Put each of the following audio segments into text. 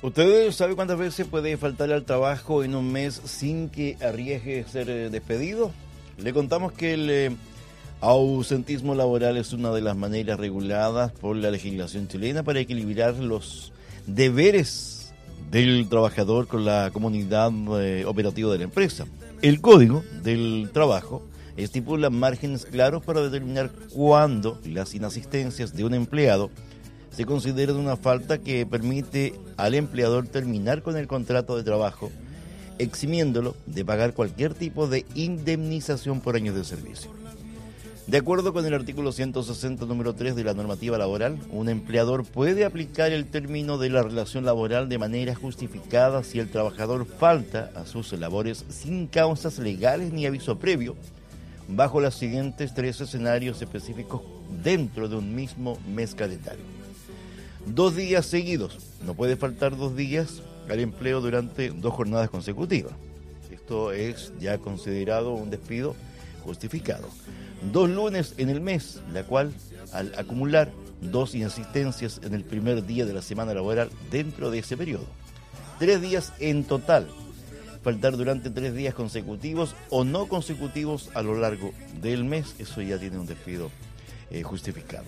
¿Usted sabe cuántas veces puede faltar al trabajo en un mes sin que arriesgue ser despedido? Le contamos que el ausentismo laboral es una de las maneras reguladas por la legislación chilena para equilibrar los deberes del trabajador con la comunidad operativa de la empresa. El Código del Trabajo estipula márgenes claros para determinar cuándo las inasistencias de un empleado se considera una falta que permite al empleador terminar con el contrato de trabajo, eximiéndolo de pagar cualquier tipo de indemnización por años de servicio. De acuerdo con el artículo 160, número 3 de la normativa laboral, un empleador puede aplicar el término de la relación laboral de manera justificada si el trabajador falta a sus labores sin causas legales ni aviso previo, bajo los siguientes 3 escenarios específicos dentro de un mismo mes calendario. 2 días seguidos. No puede faltar 2 días al empleo durante 2 jornadas consecutivas. Esto es ya considerado un despido justificado. 2 lunes en el mes, la cual, al acumular 2 inasistencias en el primer día de la semana laboral dentro de ese periodo. 3 días en total. Faltar durante 3 días consecutivos o no consecutivos a lo largo del mes, eso ya tiene un despido justificado.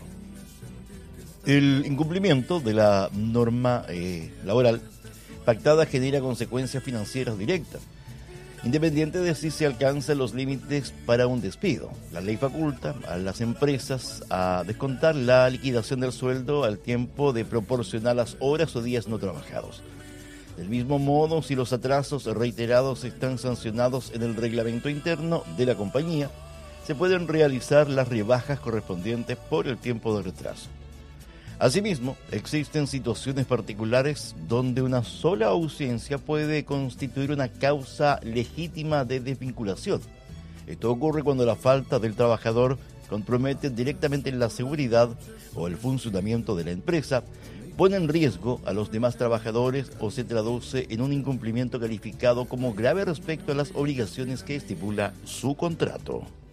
El incumplimiento de la norma laboral pactada genera consecuencias financieras directas, independiente de si se alcanzan los límites para un despido. La ley faculta a las empresas a descontar la liquidación del sueldo al tiempo de proporcionar las horas o días no trabajados. Del mismo modo, si los atrasos reiterados están sancionados en el reglamento interno de la compañía, se pueden realizar las rebajas correspondientes por el tiempo de retraso. Asimismo, existen situaciones particulares donde una sola ausencia puede constituir una causa legítima de desvinculación. Esto ocurre cuando la falta del trabajador compromete directamente la seguridad o el funcionamiento de la empresa, pone en riesgo a los demás trabajadores o se traduce en un incumplimiento calificado como grave respecto a las obligaciones que estipula su contrato.